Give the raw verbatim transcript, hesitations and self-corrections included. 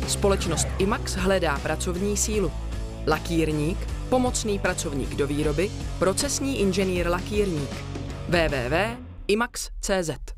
Společnost IMAX hledá pracovní sílu. Lakírník, pomocný pracovník do výroby, procesní inženýr lakírník. w w w tečka imax tečka cz